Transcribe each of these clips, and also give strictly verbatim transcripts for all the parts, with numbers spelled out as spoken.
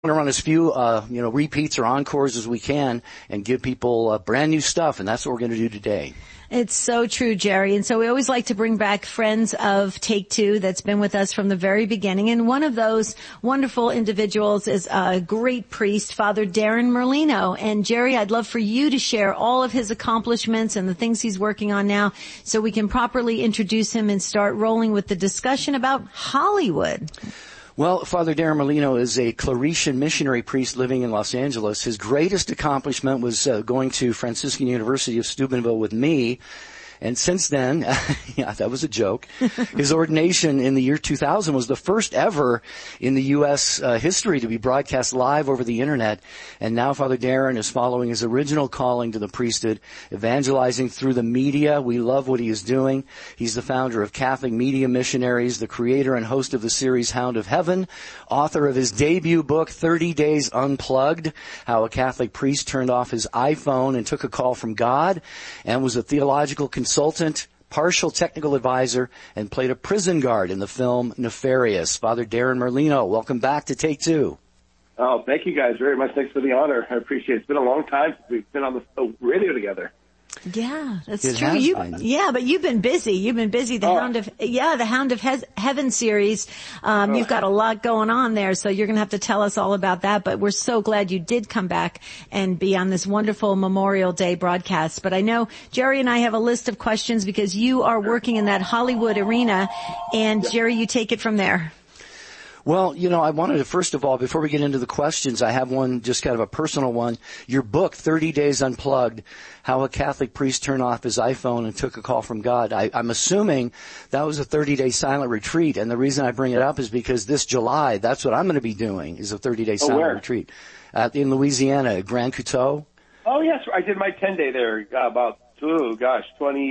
to run as few, uh, you know, repeats or encores as we can and give people uh, brand new stuff, and that's what we're going to do today. It's so true, Jerry. And so we always like to bring back friends of Take Two that's been with us from the very beginning. And one of those wonderful individuals is a great priest, Father Darren Merlino. And Jerry, I'd love for you to share all of his accomplishments and the things he's working on now so we can properly introduce him and start rolling with the discussion about Hollywood. Well, Father Darren Merlino is a Claretian missionary priest living in Los Angeles. His greatest accomplishment was uh, going to Franciscan University of Steubenville with me. And since then, yeah, that was a joke. His ordination in the year two thousand was the first ever in the U S uh, history to be broadcast live over the internet. And now Father Darren is following his original calling to the priesthood, evangelizing through the media. We love what he is doing. He's the founder of Catholic Media Missionaries, the creator and host of the series Hound of Heaven, author of his debut book, thirty days Unplugged, How a Catholic Priest Turned Off His iPhone and Took a Call from God, and was a theological consultant consultant, partial technical advisor, and played a prison guard in the film Nefarious. Father Darren Merlino, welcome back to Take Two. Oh, thank you guys very much. Thanks for the honor. I appreciate it. It's been a long time since we've been on the radio together. Yeah, that's It true. has You, been. yeah, but you've been busy. You've been busy. The Oh. Hound of, yeah, the Hound of He- Heaven series. Um, Oh. You've got a lot going on there, so you're going to have to tell us all about that. But we're so glad you did come back and be on this wonderful Memorial Day broadcast. But I know Jerry and I have a list of questions because you are working in that Hollywood arena, and Jerry, you take it from there. Well, you know, I wanted to, first of all, before we get into the questions, I have one, just kind of a personal one. Your book, thirty days Unplugged, How a Catholic Priest Turned Off His iPhone and Took a Call from God. I, I'm assuming that was a thirty-day silent retreat, and the reason I bring it up is because this July, that's what I'm going to be doing, is a thirty-day Oh, silent where? retreat uh, in Louisiana, at Grand Couteau. Oh, yes. I did my ten-day there uh, about, oh, gosh,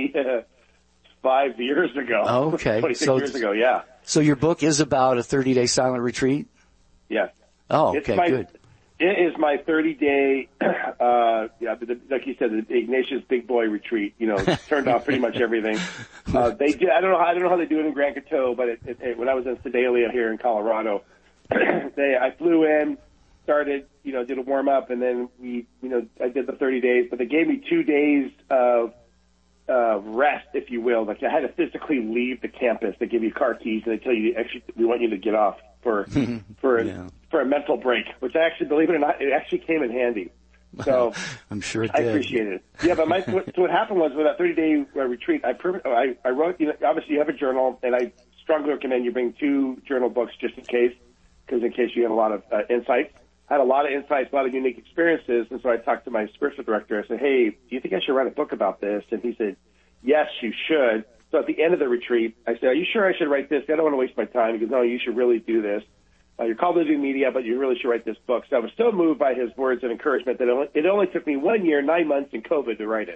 twenty-five years ago. Oh, okay. twenty-six So- years ago, yeah. So your book is about a thirty-day silent retreat? Yeah. Oh, It's okay, my- good. It is my thirty-day, uh, yeah, the, like you said, the Ignatius Big Boy Retreat. You know, turned off pretty much everything. Uh, they did. I don't know. How, I don't know how they do it in Grand Coteau, but it, it, it, when I was in Sedalia here in Colorado, they I flew in, started, you know, did a warm up, and then we, you know, I did the thirty days. But they gave me two days of uh, rest, if you will. Like I had to physically leave the campus. They give you car keys and they tell you, actually, we want you to get off for for Yeah. for a mental break, which I actually, believe it or not, it actually came in handy. So I'm sure it I did. appreciate it. Yeah, but my, what, so what happened was with that thirty-day uh, retreat, I, per, I, I wrote, you know, obviously you have a journal, and I strongly recommend you bring two journal books just in case, because in case you have a lot of uh, insights. I had a lot of insights, a lot of unique experiences, and so I talked to my spiritual director. I said, hey, do you think I should write a book about this? And he said, yes, you should. So at the end of the retreat, I said, are you sure I should write this? I don't want to waste my time. He goes, no, you should really do this. Uh, you're called to do media, but you really should write this book. So I was so moved by his words of encouragement that it only, it only took me one year, nine months in COVID to write it.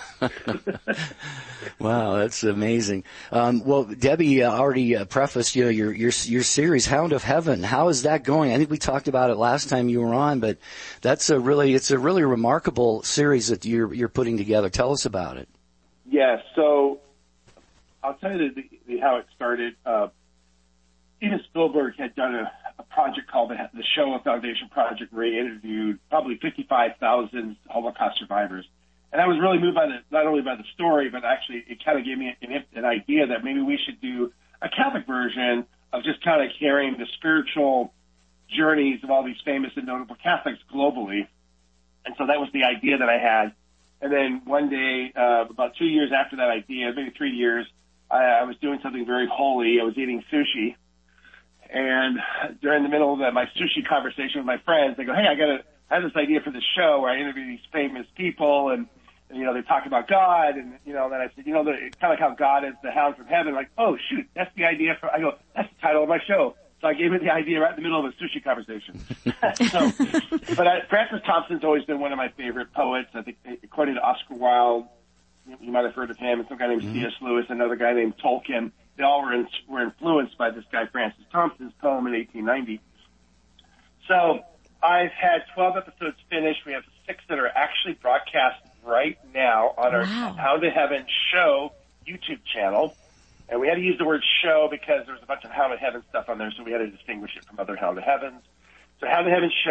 Wow, that's amazing. Um, well, Debbie uh, already uh, prefaced, you know, your your your series, Hound of Heaven. How is that going? I think we talked about it last time you were on, but that's a really it's a really remarkable series that you're you're putting together. Tell us about it. Yeah, so I'll tell you the, the, how it started. Uh, Steven Spielberg had done a, a project called the, the Shoah Foundation Project, where he interviewed probably fifty-five thousand Holocaust survivors. And I was really moved by the, not only by the story, but actually it kind of gave me an, an idea that maybe we should do a Catholic version of just kind of carrying the spiritual journeys of all these famous and notable Catholics globally. And so that was the idea that I had. And then one day, uh, about two years after that idea, maybe three years, I, I was doing something very holy. I was eating sushi. And during the middle of the, my sushi conversation with my friends, they go, hey, I got a, I have this idea for this show where I interview these famous people and, and you know, they talk about God. And, you know, then I said, you know, the, kind of like how God is the hound from heaven. Like, oh, shoot, that's the idea for, I go, that's the title of my show. So I gave it the idea right in the middle of a sushi conversation. so, but I, Francis Thompson's always been one of my favorite poets. I think, according to Oscar Wilde, you, you might have heard of him, and some guy named mm-hmm. C S Lewis, another guy named Tolkien. They all were, in, were influenced by this guy, Francis Thompson's poem in eighteen ninety. So I've had twelve episodes finished. We have six that are actually broadcast right now on our wow. Hound of Heaven show YouTube channel. And we had to use the word show because there was a bunch of Hound of Heaven stuff on there, so we had to distinguish it from other Hound of Heavens. So How the Heavens Show